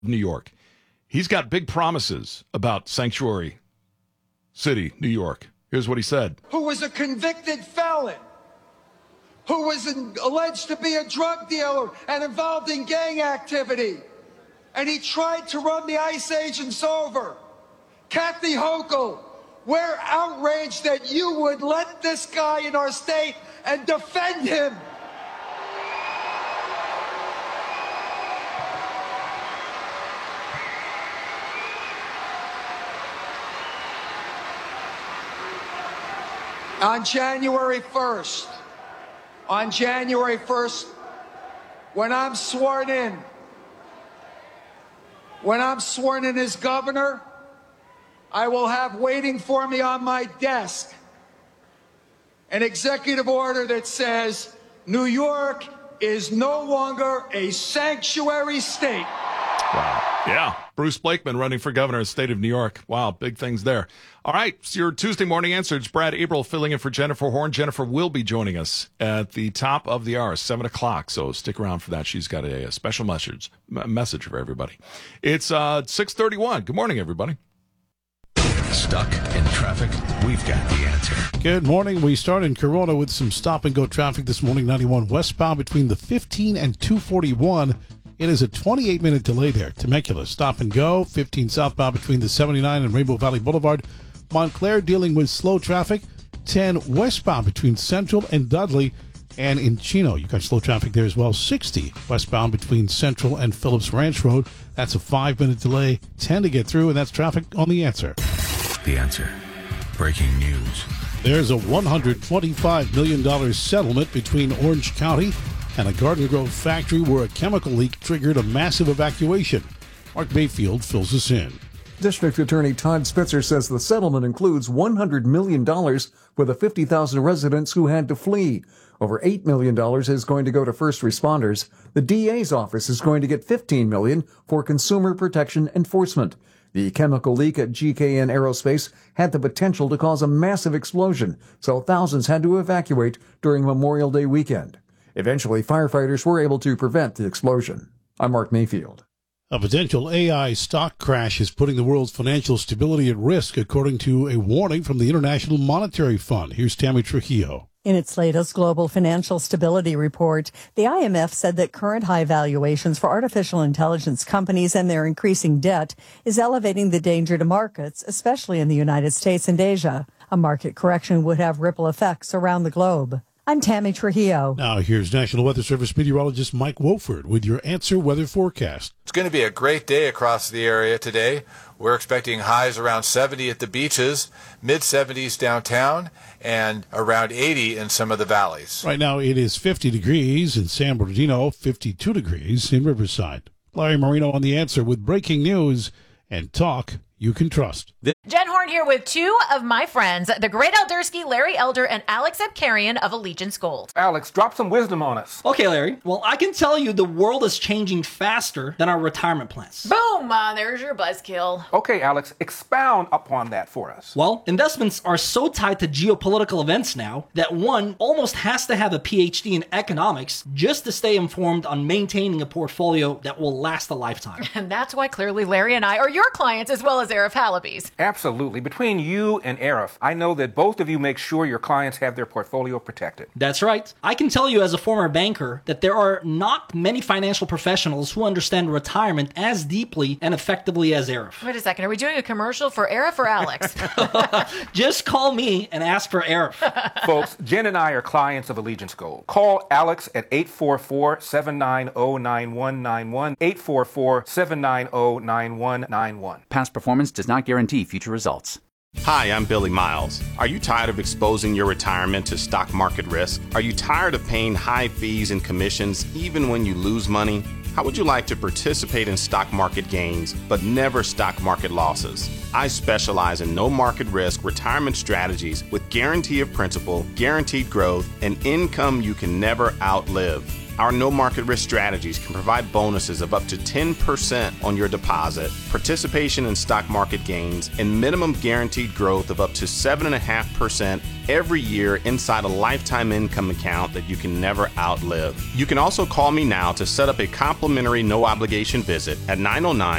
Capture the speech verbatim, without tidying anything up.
New York. He's got big promises about sanctuary city, New York. Here's what he said. Who was a convicted felon, who was in, alleged to be a drug dealer and involved in gang activity. And he tried to run the ICE agents over. Kathy Hochul, we're outraged that you would let this guy in our state and defend him. On January first, on January first, when I'm sworn in, when I'm sworn in as governor, I will have waiting for me on my desk an executive order that says New York is no longer a sanctuary state. Wow. Yeah. Bruce Blakeman running for governor of the state of New York. Wow. Big things there. All right. It's your Tuesday morning answer. It's Brad April filling in for Jennifer Horn. Jennifer will be joining us at the top of the hour, seven o'clock. So stick around for that. She's got a, a special message, m- message for everybody. It's uh, six thirty-one. Good morning, everybody. Stuck in traffic? We've got the answer. Good morning. We start in Corona with some stop-and-go traffic this morning. ninety-one westbound between the fifteen and two forty-one. It is a twenty-eight minute delay there. Temecula, stop and go. fifteen southbound between the seventy-nine and Rainbow Valley Boulevard. Montclair dealing with slow traffic. ten westbound between Central and Dudley. And in Chino, you got slow traffic there as well. sixty westbound between Central and Phillips Ranch Road. That's a five minute delay. ten to get through, and that's traffic on The Answer. The Answer. Breaking news. There's a one hundred twenty-five million dollars settlement between Orange County and a Garden Grove factory where a chemical leak triggered a massive evacuation. Mark Mayfield fills us in. District Attorney Todd Spitzer says the settlement includes one hundred million dollars for the fifty thousand residents who had to flee. Over eight million dollars is going to go to first responders. The D A's office is going to get fifteen million dollars for consumer protection enforcement. The chemical leak at G K N Aerospace had the potential to cause a massive explosion, so thousands had to evacuate during Memorial Day weekend. Eventually, firefighters were able to prevent the explosion. I'm Mark Mayfield. A potential A I stock crash is putting the world's financial stability at risk, according to a warning from the International Monetary Fund. Here's Tammy Trujillo. In its latest global financial stability report, the I M F said that current high valuations for artificial intelligence companies and their increasing debt is elevating the danger to markets, especially in the United States and Asia. A market correction would have ripple effects around the globe. I'm Tammy Trujillo. Now here's National Weather Service meteorologist Mike Wofford with your Answer Weather Forecast. It's going to be a great day across the area today. We're expecting highs around seventy at the beaches, mid seventies downtown, and around eighty in some of the valleys. Right now it is fifty degrees in San Bernardino, fifty-two degrees in Riverside. Larry Marino on The Answer with breaking news and talk you can trust. Jen Horn here with two of my friends, the great Eldersky, Larry Elder, and Alex Abkarian of Allegiance Gold. Alex, drop some wisdom on us. Okay, Larry. Well, I can tell you the world is changing faster than our retirement plans. Boom! Uh, there's your buzzkill. Okay, Alex, expound upon that for us. Well, investments are so tied to geopolitical events now that one almost has to have a P H D in economics just to stay informed on maintaining a portfolio that will last a lifetime. And that's why clearly Larry and I are your clients as well as Arif Halaby's. Absolutely. Between you and Arif, I know that both of you make sure your clients have their portfolio protected. That's right. I can tell you as a former banker that there are not many financial professionals who understand retirement as deeply and effectively as Arif. Wait a second. Are we doing a commercial for Arif or Alex? Just call me and ask for Arif. Folks, Jen and I are clients of Allegiance Gold. Call Alex at eight four four, seven nine zero, nine one nine one, eight four four, seven nine zero, nine one nine one. Past performance does not guarantee future results. Hi, I'm Billy Miles. Are you tired of exposing your retirement to stock market risk? Are you tired of paying high fees and commissions even when you lose money? How would you like to participate in stock market gains but never stock market losses? I specialize in no market risk retirement strategies with guarantee of principal, guaranteed growth, and income you can never outlive. Our no market risk strategies can provide bonuses of up to ten percent on your deposit, participation in stock market gains, and minimum guaranteed growth of up to seven point five percent every year inside a lifetime income account that you can never outlive. You can also call me now to set up a complimentary no obligation visit at nine oh nine,